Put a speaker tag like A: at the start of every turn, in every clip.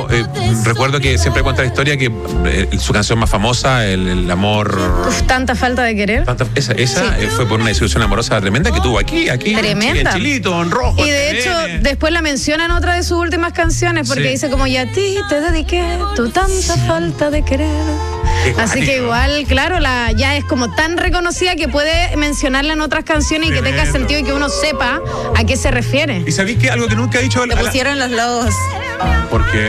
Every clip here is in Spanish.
A: yo recuerdo que siempre cuenta la historia que su canción más famosa, el amor...
B: Tanta falta de querer.
A: Esa fue por una desilusión amorosa tremenda que tuvo aquí
B: tremenda.
A: en Chilito, en Rojo.
B: Y de hecho, después la menciona en otra de sus últimas canciones, porque dice como, y a ti te dediqué tu tanta falta de querer. Así que igual, claro, ya es como tan reconocida que puede mencionarla en otras canciones y que tenga sentido y que uno sepa a qué se refiere.
A: ¿Y sabéis que algo que nunca he dicho?
C: Te pusieron los lobos.
A: ¿Por qué?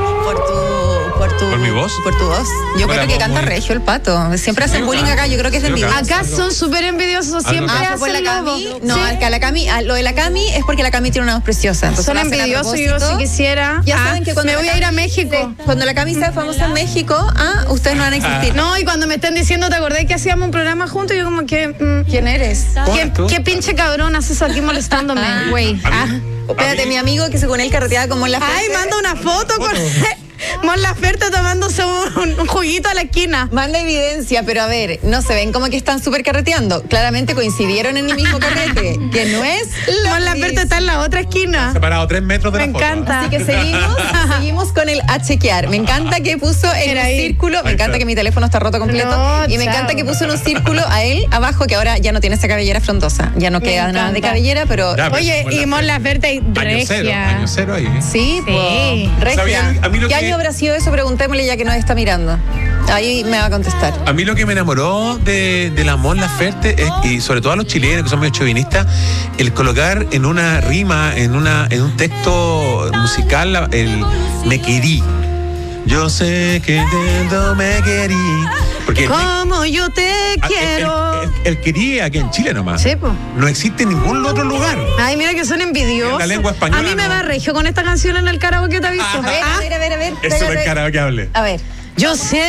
C: ¿Por
A: mi voz?
C: Por tu voz. Yo creo que canta regio el Pato. Siempre hacen bullying acá, yo creo que es envidioso.
B: Acá son súper envidiosos, siempre
C: por la
B: hacen
C: Cami.
B: lobo.
C: No,
B: Sí.
C: a la Cami, lo de la Cami es porque la Cami tiene una voz preciosa. Entonces
B: Son
C: lo hacen a
B: envidiosos, yo
C: propósito.
B: si quisiera.
C: Ya saben que cuando
B: me voy a ir a México.
C: Cuando la Cami sea famosa en México, ustedes no van a existir.
B: No, y cuando me estén diciendo, ¿te acordás que hacíamos un programa juntos? Yo como que...
C: ¿Quién eres?
B: ¿Qué pinche cabrón haces aquí molestándome, güey?
C: Espérate, mi amigo que según él carreteaba con Mon Laferte.
B: Ay, manda una foto con Mon Laferte tomándose un juguito a la esquina.
C: Manda evidencia, pero a ver, no se ven como que están súper carreteando. Claramente coincidieron en el mismo carrete, que no es
B: Mon Laferte está en la otra esquina.
A: Separado 3 metros de
B: Me
A: la foto.
B: encanta.
C: Así que seguimos con el a chequear. Me encanta que puso en
B: Mira
C: un
B: ahí.
C: círculo, me encanta que mi teléfono está roto completo,
B: No,
C: y me
B: chao.
C: encanta que puso en un círculo a él abajo, que ahora ya no tiene esa cabellera frondosa. Ya no queda nada de
B: encanta.
C: cabellera, pero...
A: Ya,
B: Oye, y Mon Laferte regia.
A: Año cero ahí.
C: Sí,
B: Sí.
C: pues, regia.
A: ¿Sabían? A mí lo
C: ¿Qué
A: que-
C: año habrá sido eso? Preguntémosle ya que nos está mirando. Ahí me va a contestar.
A: A mí lo que me enamoró de la Mon Laferte y sobre todo a los chilenos que son medio chauvinistas, el colocar en una rima, en un texto musical, el me querí. Yo sé que dentro me querí. Porque
B: Como yo te quiero.
A: el quería aquí en Chile nomás.
B: Sí, po.
A: No existe en ningún otro lugar.
B: Ay, mira que son envidiosos.
A: En la lengua española,
B: A mí me
A: no.
B: va regio con esta canción en el karaoke, ¿te aviso?
C: A ver, a ver, a ver, a ver.
A: Es súper karaokeable.
C: A ver.
B: Yo sé